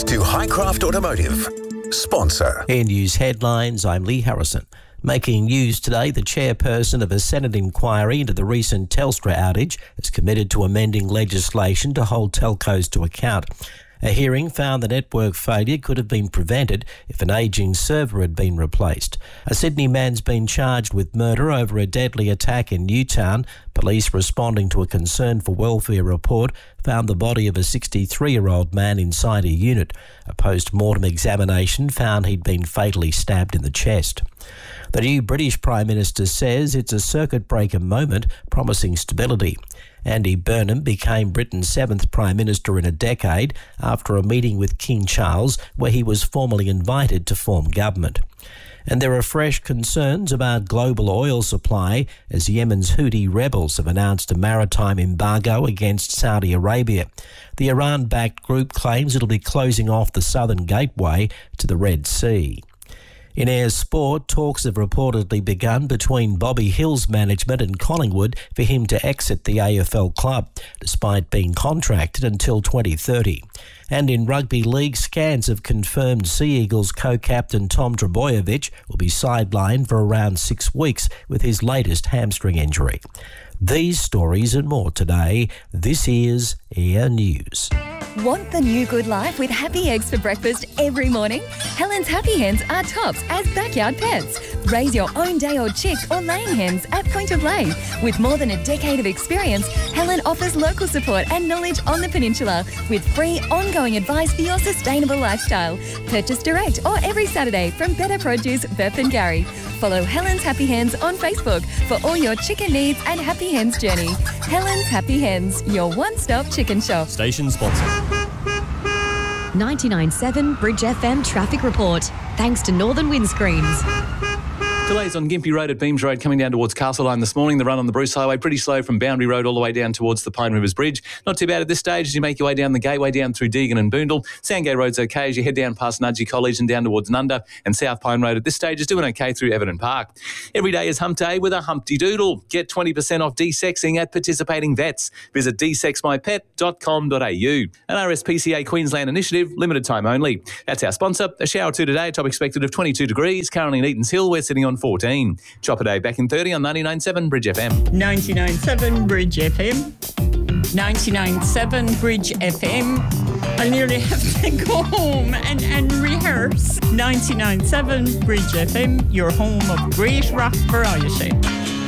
to Highcraft Automotive. Sponsor. In news headlines, I'm Lee Harrison. Making news today, the chairperson of a Senate inquiry into the recent Telstra outage has committed to amending legislation to hold telcos to account. A hearing found the network failure could have been prevented if an ageing server had been replaced. A Sydney man's been charged with murder over a deadly attack in Newtown. Police responding to a concern for welfare report found the body of a 63-year-old man inside a unit. A post-mortem examination found he'd been fatally stabbed in the chest. The new British Prime Minister says it's a circuit breaker moment promising stability. Andy Burnham became Britain's 7th Prime Minister in a decade after a meeting with King Charles where he was formally invited to form government. And there are fresh concerns about global oil supply as Yemen's Houthi rebels have announced a maritime embargo against Saudi Arabia. The Iran-backed group claims it'll be closing off the southern gateway to the Red Sea. In Ayr Sport, talks have reportedly begun between Bobby Hill's management and Collingwood for him to exit the AFL club, despite being contracted until 2030. And in rugby league, scans have confirmed Sea Eagles co-captain Tom Trbojevic will be sidelined for around 6 weeks with his latest hamstring injury. These stories and more today. This is Ayr News. Want the new good life with happy eggs for breakfast every morning? Helen's Happy Hens are tops as backyard pets. Raise your own day-old chicks or laying hens at point of lay. With more than a decade of experience, Helen offers local support and knowledge on the peninsula with free ongoing advice for your sustainable lifestyle. Purchase direct or every Saturday from Better Produce, Burpengary. Follow Helen's Happy Hens on Facebook for all your chicken needs and Happy Hens journey. Helen's Happy Hens, your one-stop chicken shop. Station sponsor. 99.7 Bridge FM traffic report. Thanks to Northern Windscreens. Delays on Gympie Road at Beams Road coming down towards Castleline this morning. The run on the Bruce Highway pretty slow from Boundary Road all the way down towards the Pine Rivers Bridge. Not too bad at this stage as you make your way down the gateway down through Deagon and Boondall. Sandgate Road's okay as you head down past Nudgee College and down towards Nunda. And South Pine Road at this stage is doing okay through Everton Park. Every day is Hump Day with a Humpty Doodle. Get 20% off desexing at participating vets. Visit desexmypet.com.au. An RSPCA Queensland initiative, limited time only. That's our sponsor. A shower or two today, top expected of 22 degrees. Currently in Eatons Hill, we're sitting on 14. Chopper Day back in 30 on 99.7 Bridge FM. 99.7 Bridge FM. 99.7 Bridge FM. I nearly have to go home and rehearse. 99.7 Bridge FM, your home of great rock variety.